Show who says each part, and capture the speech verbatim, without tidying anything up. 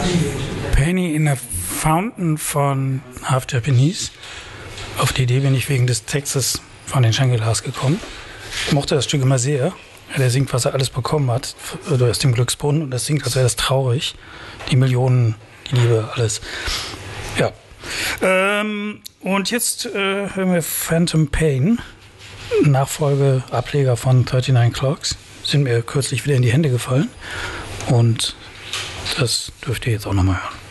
Speaker 1: Penny in a Fountain von Half Japanese. Auf die Idee bin ich wegen des Textes von den Shangri-Las gekommen. Ich mochte das Stück immer sehr. Der singt, was er alles bekommen hat aus dem Glücksbrunnen, und das singt, als wäre das traurig. Die Millionen, die Liebe, alles. Ja. Ähm, und jetzt äh, hören wir Phantom Pain, Nachfolge, Ableger von neununddreißig Clocks. Sind mir kürzlich wieder in die Hände gefallen. Und das dürft ihr jetzt auch nochmal hören.